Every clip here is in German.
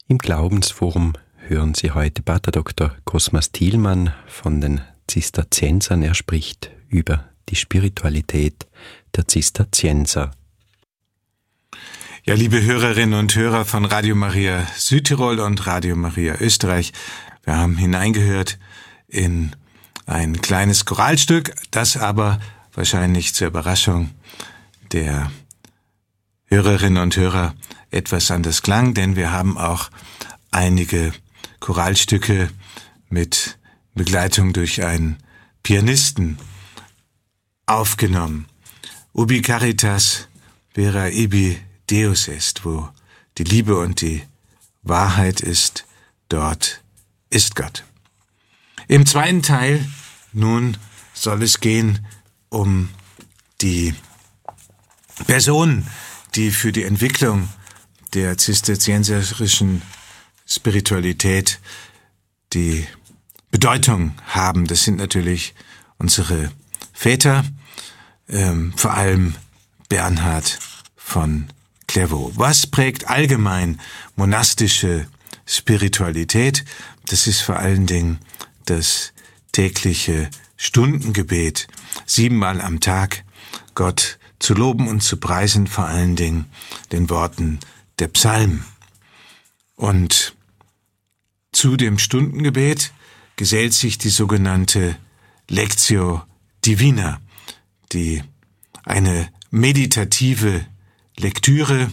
Im Glaubensforum hören Sie heute Pater Dr. Cosmas Thielmann von den Zisterziensern. Er spricht über die Spiritualität der Zisterzienser. Ja, liebe Hörerinnen und Hörer von Radio Maria Südtirol und Radio Maria Österreich, wir haben hineingehört in ein kleines Choralstück, das aber wahrscheinlich zur Überraschung der Hörerinnen und Hörer etwas anders klang, denn wir haben auch einige Choralstücke mit Begleitung durch einen Pianisten aufgenommen. Ubi caritas vera ibi Deus est, wo die Liebe und die Wahrheit ist, dort ist Gott. Im zweiten Teil nun soll es gehen um die Personen, die für die Entwicklung der zisterzienserischen Spiritualität die Bedeutung haben. Das sind natürlich unsere Väter, vor allem Bernhard von Clairvaux. Was prägt allgemein monastische Spiritualität? Das ist vor allen Dingen das tägliche Stundengebet, 7-mal am Tag Gott zu loben und zu preisen, vor allen Dingen den Worten der Psalmen. Und zu dem Stundengebet gesellt sich die sogenannte Lectio Divina, die eine meditative Lektüre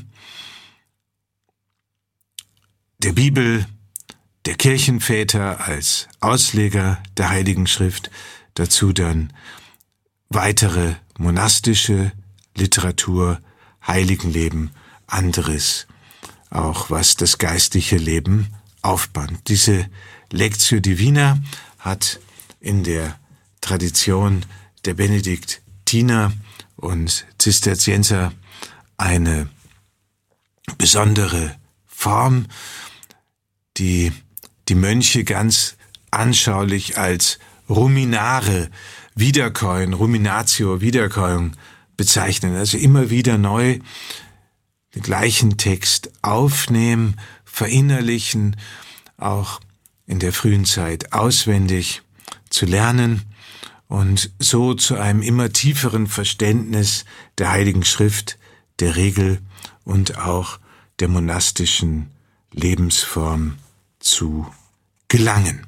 der Bibel, der Kirchenväter als Ausleger der Heiligen Schrift, dazu dann weitere monastische Literatur, Heiligenleben, anderes, auch was das geistliche Leben aufbaut. Diese Lectio Divina hat in der Tradition der Benediktiner und Zisterzienser eine besondere Form, die die Mönche ganz anschaulich als Ruminare, Wiederkäuen, Ruminatio, Wiederkäuung bezeichnen. Also immer wieder neu den gleichen Text aufnehmen, verinnerlichen, auch in der frühen Zeit auswendig zu lernen und so zu einem immer tieferen Verständnis der Heiligen Schrift, der Regel und auch der monastischen Lebensform zu gelangen.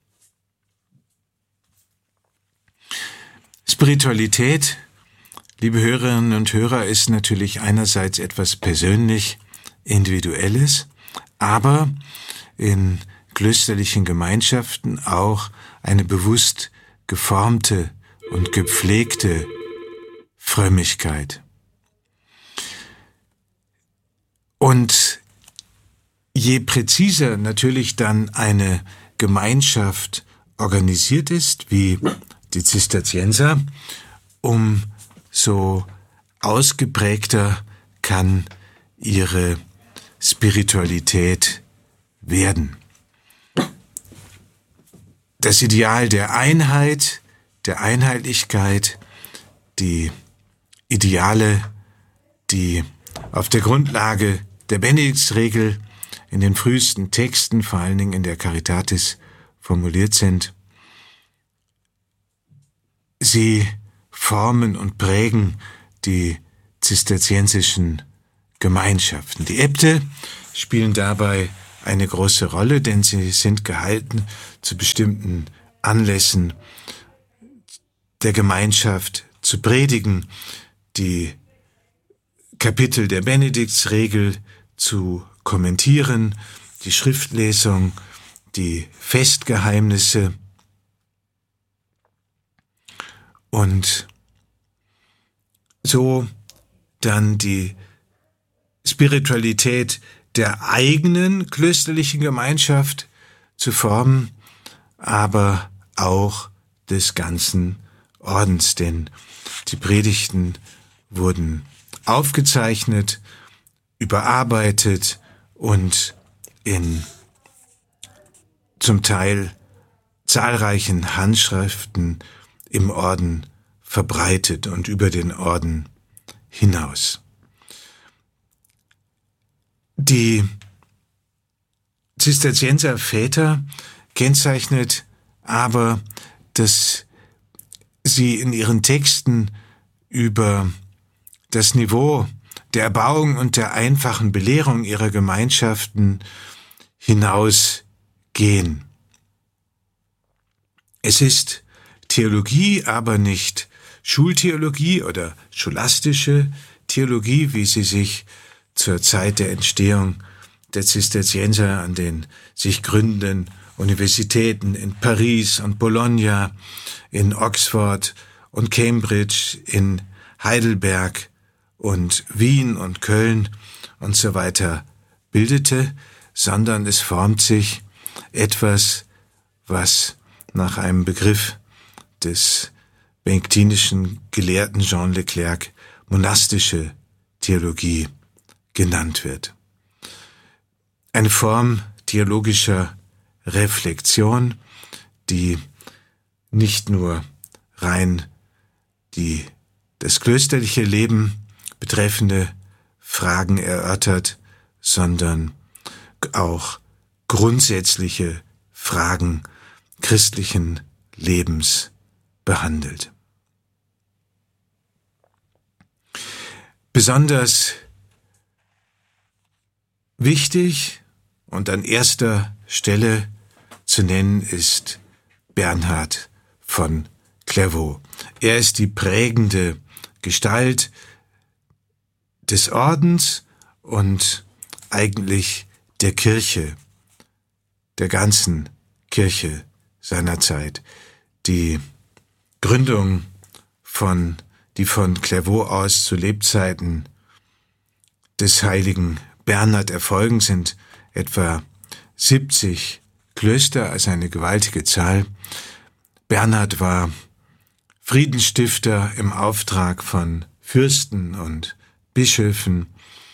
Spiritualität, liebe Hörerinnen und Hörer, ist natürlich einerseits etwas persönlich Individuelles, aber in klösterlichen Gemeinschaften auch eine bewusst geformte und gepflegte Frömmigkeit. Und je präziser natürlich dann eine Gemeinschaft organisiert ist, wie die Zisterzienser, umso ausgeprägter kann ihre Spiritualität werden. Das Ideal der Einheit, der Einheitlichkeit, die Ideale, die auf der Grundlage der Benediktsregel in den frühesten Texten, vor allen Dingen in der Caritatis, formuliert sind, sie formen und prägen die zisterziensischen Gemeinschaften. Die Äbte spielen dabei eine große Rolle, denn sie sind gehalten, zu bestimmten Anlässen der Gemeinschaft zu predigen, die Kapitel der Benediktsregel zu kommentieren, die Schriftlesung, die Festgeheimnisse und so dann die Spiritualität der eigenen klösterlichen Gemeinschaft zu formen, aber auch des ganzen Ordens, denn die Predigten wurden aufgezeichnet, überarbeitet und in zum Teil zahlreichen Handschriften im Orden verbreitet und über den Orden hinaus. Die Zisterzienserväter kennzeichnet aber, dass sie in ihren Texten über das Niveau der Erbauung und der einfachen Belehrung ihrer Gemeinschaften hinausgehen. Es ist Theologie, aber nicht Schultheologie oder scholastische Theologie, wie sie sich zur Zeit der Entstehung der Zisterzienser an den sich gründenden Universitäten in Paris und Bologna, in Oxford und Cambridge, in Heidelberg und Wien und Köln und so weiter bildete, sondern es formt sich etwas, was nach einem Begriff des benediktinischen Gelehrten Jean Leclerc monastische Theologie genannt wird. Eine Form theologischer Reflexion, die nicht nur rein das klösterliche Leben betreffende Fragen erörtert, sondern auch grundsätzliche Fragen christlichen Lebens behandelt. Besonders wichtig und an erster Stelle zu nennen ist Bernhard von Clairvaux. Er ist die prägende Gestalt des Ordens und eigentlich der Kirche, der ganzen Kirche seiner Zeit. Die Gründung die von Clairvaux aus zu Lebzeiten des heiligen Bernhard erfolgen, sind etwa 70 Klöster, also eine gewaltige Zahl. Bernhard war Friedensstifter im Auftrag von Fürsten und Bischöfen.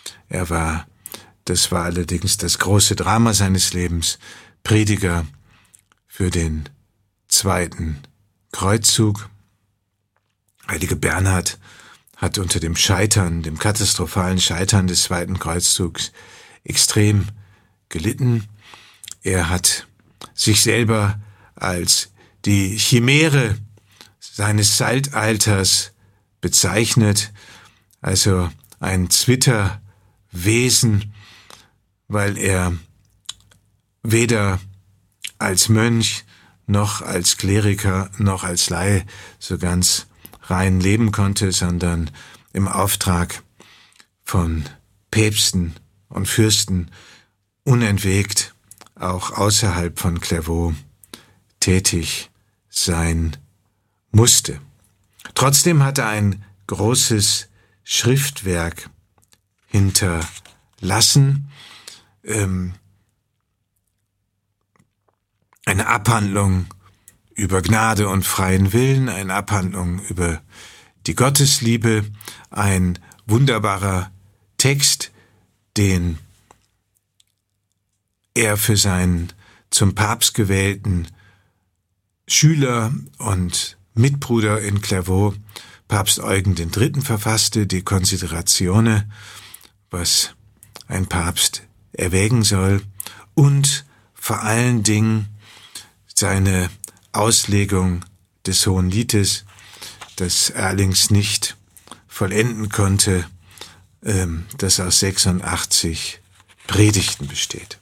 Das war allerdings das große Drama seines Lebens, Prediger für den Zweiten Kreuzzug. Heilige Bernhard hat unter dem katastrophalen Scheitern des Zweiten Kreuzzugs extrem gelitten. Er hat sich selber als die Chimäre seines Zeitalters bezeichnet, also ein Zwitterwesen, weil er weder als Mönch noch als Kleriker noch als Laie so ganz rein leben konnte, sondern im Auftrag von Päpsten und Fürsten unentwegt auch außerhalb von Clairvaux tätig sein musste. Trotzdem hat er ein großes Schriftwerk hinterlassen, eine Abhandlung über Gnade und freien Willen, eine Abhandlung über die Gottesliebe, ein wunderbarer Text, den er für seinen zum Papst gewählten Schüler und Mitbruder in Clairvaux, Papst Eugen III., verfasste, die Consideratione, was ein Papst erwägen soll, und vor allen Dingen seine Auslegung des Hohen Liedes, das er allerdings nicht vollenden konnte, das aus 86 Predigten besteht.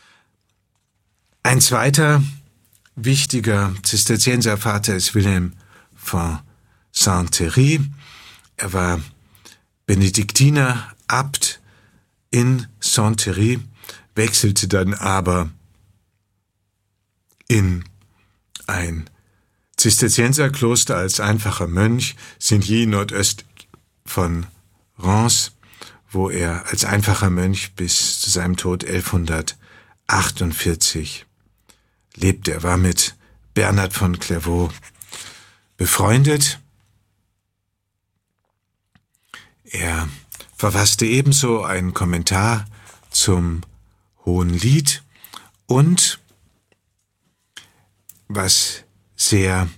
Ein zweiter wichtiger Zisterzienservater ist Wilhelm von Saint-Thierry. Er war Benediktiner, Abt in Saint-Thierry, wechselte dann aber in ein Zisterzienserkloster als einfacher Mönch, Signy nordöstlich von Reims, wo er als einfacher Mönch bis zu seinem Tod 1148 lebte. Er war mit Bernhard von Clairvaux befreundet. Er verfasste ebenso einen Kommentar zum Hohen Lied und, was sehr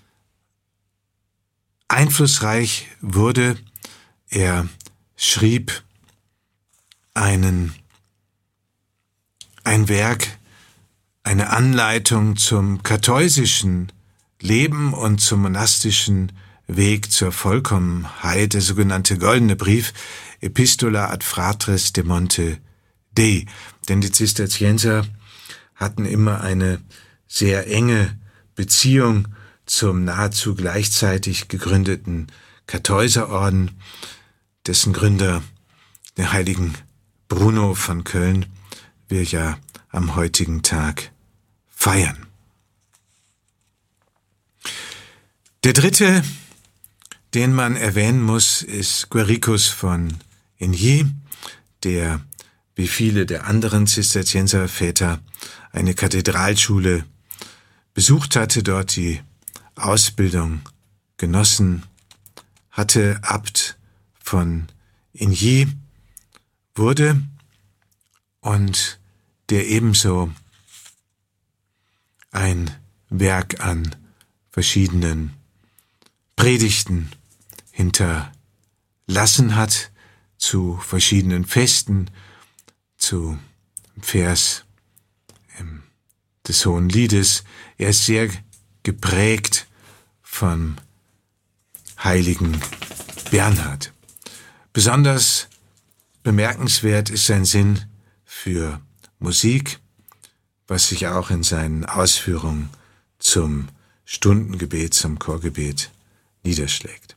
einflussreich wurde, er schrieb einen ein Werk, eine Anleitung zum kartäusischen Leben und zum monastischen Weg zur Vollkommenheit, der sogenannte Goldene Brief, Epistola ad Fratres de Monte Dei. Denn die Zisterzienser hatten immer eine sehr enge Beziehung zum nahezu gleichzeitig gegründeten Kartäuserorden, dessen Gründer, der heiligen Bruno von Köln, wir ja am heutigen Tag feiern. Der dritte, den man erwähnen muss, ist Guericus von Igny, der, wie viele der anderen Zisterzienserväter, eine Kathedralschule besucht hatte, dort die Ausbildung genossen hatte, Abt von Igny wurde und der ebenso ein Werk an verschiedenen Predigten hinterlassen hat, zu verschiedenen Festen, zu Vers des Hohen Liedes. Er ist sehr geprägt vom heiligen Bernhard. Besonders bemerkenswert ist sein Sinn für Musik, was sich auch in seinen Ausführungen zum Stundengebet, zum Chorgebet niederschlägt.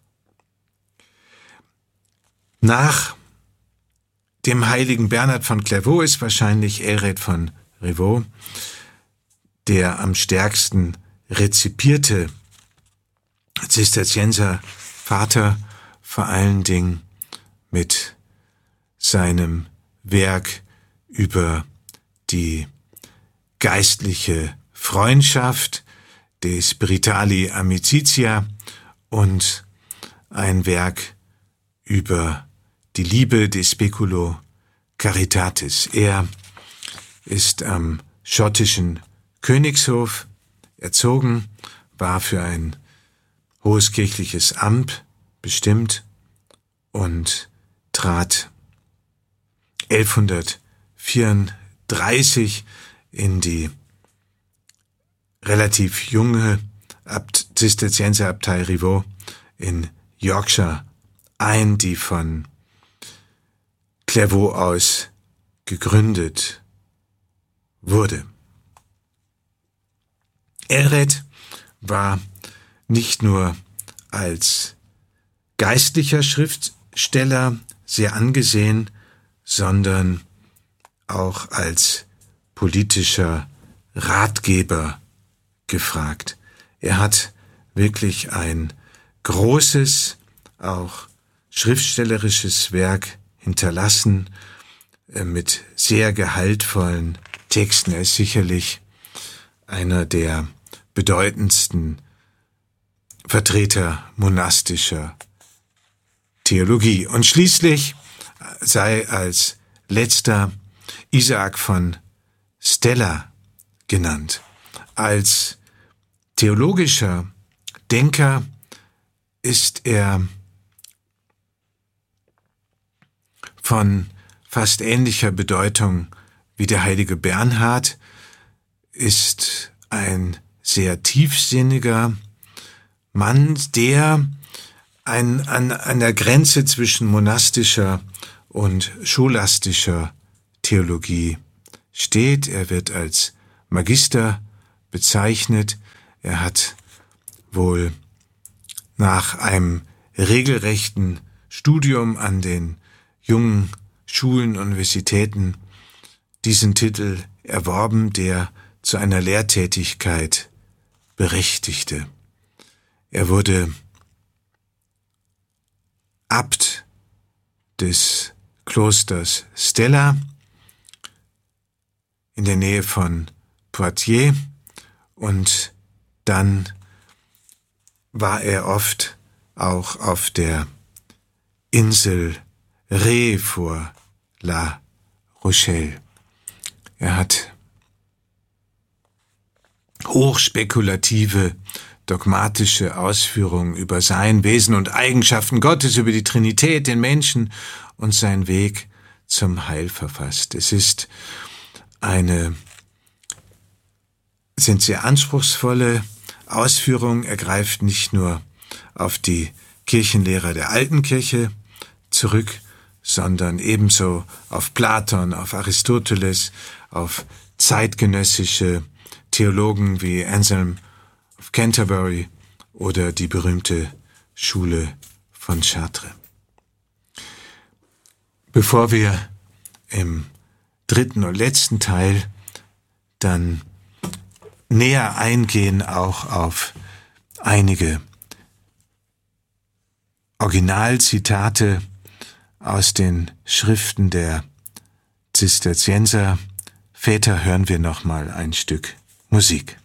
Nach dem heiligen Bernhard von Clairvaux ist wahrscheinlich Elred von Rievaulx der am stärksten rezipierte Zisterzienser Vater, vor allen Dingen mit seinem Werk über die geistliche Freundschaft, De Spiritali Amicitia, und ein Werk über die Liebe, De Speculo Caritatis. Er ist am schottischen Königshof erzogen, war für ein hohes kirchliches Amt bestimmt und trat 1134 in die relativ junge Zisterzienserabtei Rievaulx in Yorkshire ein, die von Clairvaux aus gegründet wurde. Elred war nicht nur als geistlicher Schriftsteller sehr angesehen, sondern auch als politischer Ratgeber gefragt. Er hat wirklich ein großes, auch schriftstellerisches Werk hinterlassen, mit sehr gehaltvollen Texten. Er ist sicherlich einer der bedeutendsten Vertreter monastischer Theologie. Und schließlich sei als letzter Isaac von Stella genannt. Als theologischer Denker ist er von fast ähnlicher Bedeutung wie der heilige Bernhard, ist ein sehr tiefsinniger Mann, der an der Grenze zwischen monastischer und scholastischer Theologie steht. Er wird als Magister bezeichnet. Er hat wohl nach einem regelrechten Studium an den jungen Schulen, Universitäten diesen Titel erworben, der zu einer Lehrtätigkeit berechtigte. Er wurde Abt des Klosters Stella in der Nähe von Poitiers und dann war er oft auch auf der Insel Ré vor La Rochelle. Er hat hochspekulative, dogmatische Ausführungen über sein Wesen und Eigenschaften Gottes, über die Trinität, den Menschen und seinen Weg zum Heil verfasst. Es ist sind sehr anspruchsvolle Ausführungen. Er greift nicht nur auf die Kirchenlehrer der alten Kirche zurück, sondern ebenso auf Platon, auf Aristoteles, auf zeitgenössische Theologen wie Anselm of Canterbury oder die berühmte Schule von Chartres. Bevor wir im dritten und letzten Teil dann näher eingehen auch auf einige Originalzitate aus den Schriften der Zisterzienser Väter, hören wir nochmal ein Stück Musik.